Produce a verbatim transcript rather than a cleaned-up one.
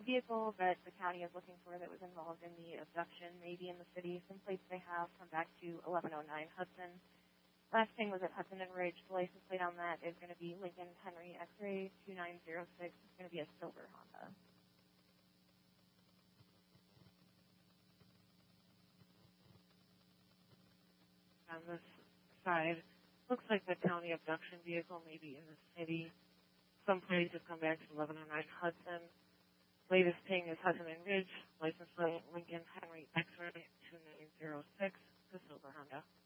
vehicle that the county is looking for that was involved in the abduction may be in the city. Some plates they have come back to eleven oh nine Hudson. Last thing was at Hudson and Ridge. The license plate on that is going to be Lincoln Henry X-ray two nine zero six. It's going to be a silver Honda. On this side, looks like the county abduction vehicle may be in the city. Some plates have come back to eleven oh nine Hudson. Latest ping is Hudson and Ridge. License plate Lincoln Henry X-ray two nine zero six. The silver Honda.